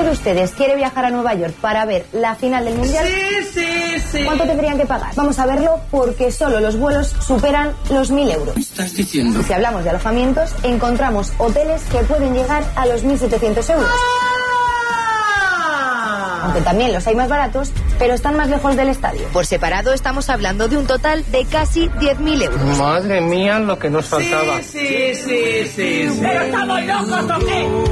de ustedes quiere viajar a Nueva York para ver la final del Mundial, Sí. ¿cuánto tendrían que pagar? Vamos a verlo porque solo los vuelos superan los 1.000 euros. ¿Qué estás diciendo? Si hablamos de alojamientos, encontramos hoteles que pueden llegar a los 1.700 euros. Aunque también los hay más baratos, pero están más lejos del estadio. Por separado estamos hablando de un total de casi 10.000 euros. Madre mía, lo que nos faltaba. Sí. ¿Pero estamos locos o qué?